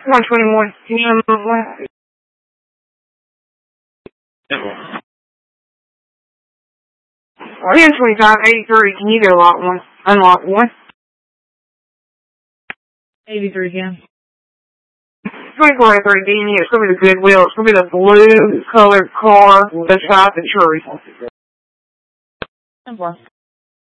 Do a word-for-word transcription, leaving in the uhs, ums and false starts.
one twenty-one. Can you unlock one? one twenty-five eighty-three. Can you go lock one? Unlock one. eighty-three, yeah. twenty-four eighty-three, D N E. It's going to be the Goodwill. It's going to be the blue colored car beside the tree. ten four.